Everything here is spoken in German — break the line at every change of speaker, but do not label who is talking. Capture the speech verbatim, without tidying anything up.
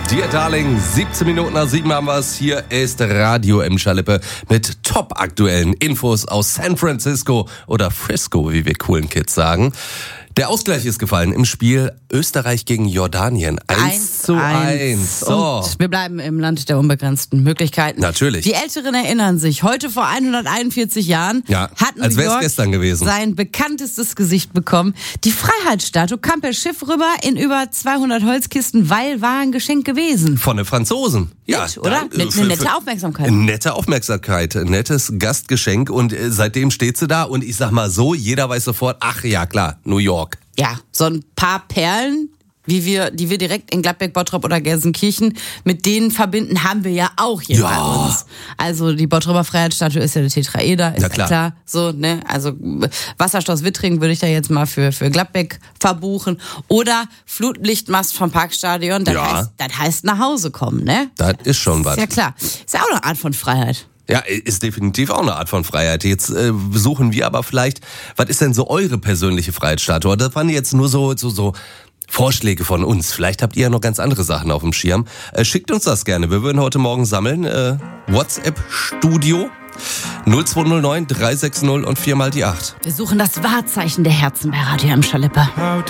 Dear Darling, siebzehn Minuten nach sieben haben wir es. Hier ist Radio Emscher Lippe mit top-aktuellen Infos aus San Francisco oder Frisco, wie wir coolen Kids sagen. Der Ausgleich ist gefallen im Spiel Österreich gegen Jordanien. Eins zu eins.
Oh. Und wir bleiben im Land der unbegrenzten Möglichkeiten.
Natürlich.
Die Älteren erinnern sich, heute vor hunderteinundvierzig Jahren
ja,
hat New
als wär's
York
gestern gewesen.
sein bekanntestes Gesicht bekommen. Die Freiheitsstatue kam per Schiff rüber in über zweihundert Holzkisten, weil war ein Geschenk gewesen.
Von den Franzosen. Ja,
Nett, oder?
Da,
Eine
für,
nette
für,
Aufmerksamkeit.
Nette Aufmerksamkeit, nettes Gastgeschenk und äh, seitdem steht sie da und ich sag mal so, jeder weiß sofort, ach ja klar, New York.
Ja, so ein paar Perlen, wie wir, die wir direkt in Gladbeck, Bottrop oder Gelsenkirchen mit denen verbinden, haben wir ja auch hier
ja.
bei uns. Also die Bottroper Freiheitsstatue ist ja der Tetraeder, ist ja klar. klar. So, ne? Also Wasserschloss Wittring würde ich da jetzt mal für, für Gladbeck verbuchen. Oder Flutlichtmast vom Parkstadion, das,
ja.
heißt, das heißt nach Hause kommen, ne?
Das ist schon was.
Ist ja klar. Ist ja auch eine Art von Freiheit.
Ja, ist definitiv auch eine Art von Freiheit. Jetzt äh, suchen wir aber vielleicht, was ist denn so eure persönliche Freiheitsstatue? Das waren jetzt nur so so so Vorschläge von uns. Vielleicht habt ihr ja noch ganz andere Sachen auf dem Schirm. Äh, schickt uns das gerne. Wir würden heute Morgen sammeln. Äh, WhatsApp-Studio null zwei null neun drei sechs null und vier mal die acht.
Wir suchen das Wahrzeichen der Herzen bei Radio Emscher Lippe.